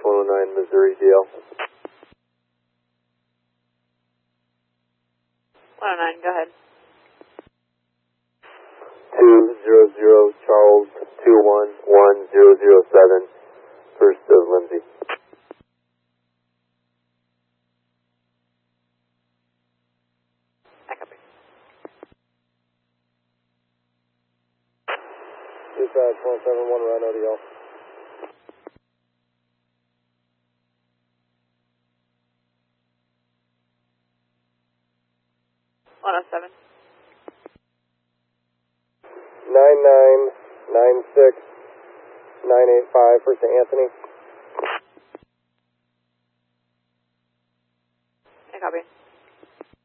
109 Missouri DL. 109, go ahead. 200 Charles 211007, first of Lindsay. I copy. Dispatch 171 Rhino DL. 107. 9996 985 for St. Anthony.